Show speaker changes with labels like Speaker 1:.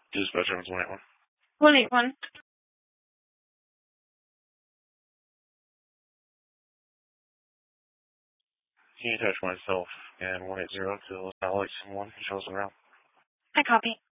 Speaker 1: Dispatch 181.
Speaker 2: 181.
Speaker 1: Can you attach myself and 180 to Alex and 1 shows around?
Speaker 2: I copy.